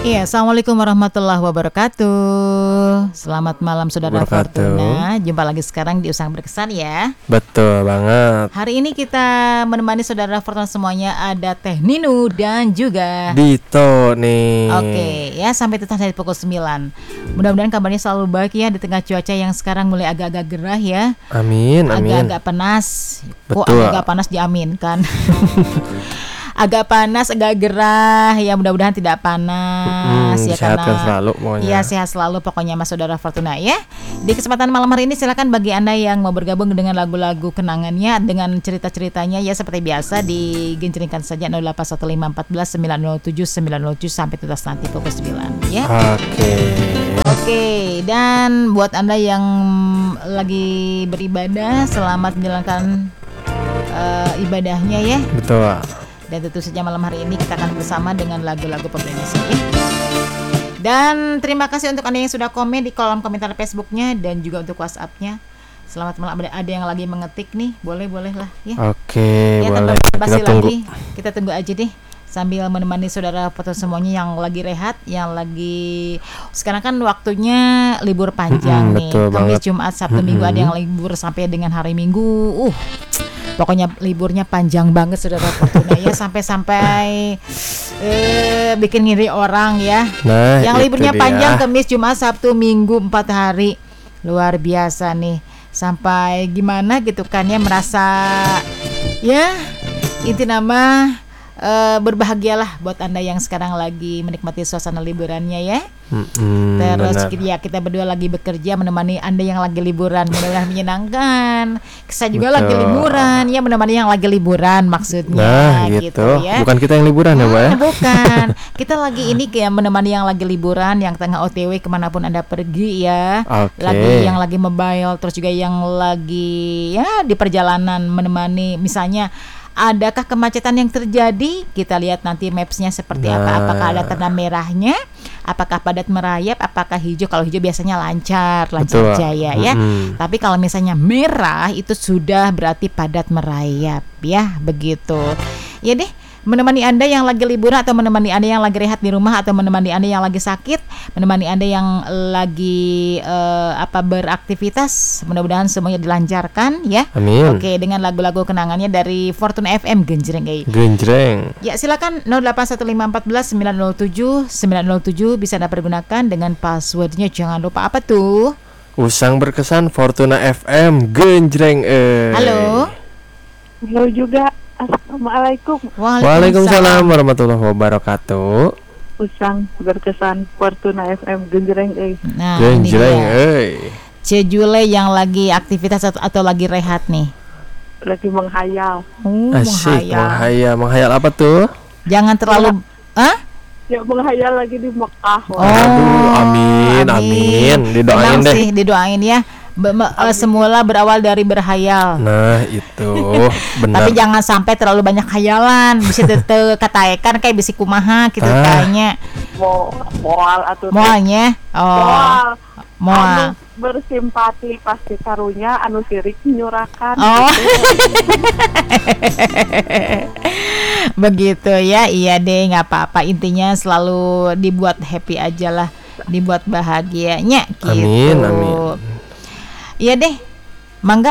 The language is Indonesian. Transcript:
Iya, Assalamualaikum warahmatullahi wabarakatuh. Selamat malam Saudara Fortuna. Jumpa lagi sekarang di Usang Berkesan ya. Betul banget. Hari ini kita menemani Saudara Fortuna semuanya. Ada Teh Ninu dan juga Dito nih. Oke ya, sampai tuntas dari pukul 9. Mudah-mudahan kabarnya selalu baik ya, di tengah cuaca yang sekarang mulai agak-agak gerah ya. Amin, amin. Agak-agak panas. Kok Betul. agak panas diaminkan. Agak panas, agak gerah. Ya mudah-mudahan tidak panas ya, sehat karena selalu pokoknya. Iya, sehat selalu pokoknya Mas Saudara Fortuna ya. Di kesempatan malam hari ini silakan bagi Anda yang mau bergabung dengan lagu-lagu kenangannya, dengan cerita-ceritanya ya, seperti biasa digenjrengkan saja 081514907907 sampai tuntas nanti pukul 9 ya. Oke, dan buat Anda yang lagi beribadah, selamat menjalankan ibadahnya ya. Betul. Dan tentu saja malam hari ini kita akan bersama dengan lagu-lagu pemberi musik ya. Dan terima kasih untuk Anda yang sudah komen di kolom komentar Facebooknya dan juga untuk WhatsAppnya. Selamat malam. Ada yang lagi mengetik nih, boleh lah ya. Oke, ya, boleh. Kita tunggu. Kita tunggu aja deh, sambil menemani saudara foto semuanya yang lagi rehat, yang lagi sekarang kan waktunya libur panjang nih. Kamis, Jumat, Sabtu, Minggu, ada yang libur sampai dengan hari Minggu. Pokoknya liburnya panjang banget saudara Fortuna ya, sampai bikin ngiri orang ya. Nah, yang liburnya dia. Panjang Kamis, Jumat, Sabtu, Minggu 4 hari. Luar biasa nih. Sampai gimana gitu kan ya, merasa ya inti nama berbahagialah buat Anda yang sekarang lagi menikmati suasana liburannya ya. Terus kita berdua lagi bekerja menemani Anda yang lagi liburan, mudah-mudahan menyenangkan. Saya juga lagi liburan ya, menemani yang lagi liburan maksudnya. Nah gitu ya. Bukan kita yang liburan ya, Mbak ya? Bukan. Kita lagi ini kayak menemani yang lagi liburan, yang tengah OTW kemanapun Anda pergi ya. Lagi yang lagi mobile, terus juga yang lagi ya di perjalanan menemani, misalnya adakah kemacetan yang terjadi? Kita lihat nanti mapsnya seperti apa. Apakah ada tanda merahnya? Apakah padat merayap? Apakah hijau? Kalau hijau biasanya lancar jaya ya. Tapi kalau misalnya merah itu sudah berarti padat merayap ya, begitu. Ya deh, menemani Anda yang lagi liburan, atau menemani Anda yang lagi rehat di rumah, atau menemani Anda yang lagi sakit, menemani Anda yang lagi beraktivitas, mudah-mudahan semuanya dilancarkan ya. Amin. Oke, dengan lagu-lagu kenangannya dari Fortuna FM Genjreng. Ya, silakan 081514907907 bisa Anda pergunakan dengan passwordnya, jangan lupa apa tuh? Usang Berkesan Fortuna FM Genjreng. Halo juga. Assalamualaikum. Waalaikumsalam warahmatullahi wabarakatuh. Usang Berkesan Fortuna FM Genjreng. Nah, Genjreng. Cejule yang lagi aktivitas atau lagi rehat nih? Lagi menghayal. Asik, menghayal apa tuh? Jangan terlalu Ya, menghayal lagi di Mekah. Aduh, amin. Didoain deh. Sih, didoain ya. Semula berawal dari berhayal. Nah itu benar. Tapi jangan sampai terlalu banyak hayalan, bisa kataekan kayak bisi kumaha gitu kayaknya. Moalnya. Moal. Bersimpati pasti karunya, anu sirik nyurakan. Begitu ya. Iya deh, nggak apa-apa, intinya selalu dibuat happy aja lah, dibuat bahagianya gitu. Amin. Iya deh, mangga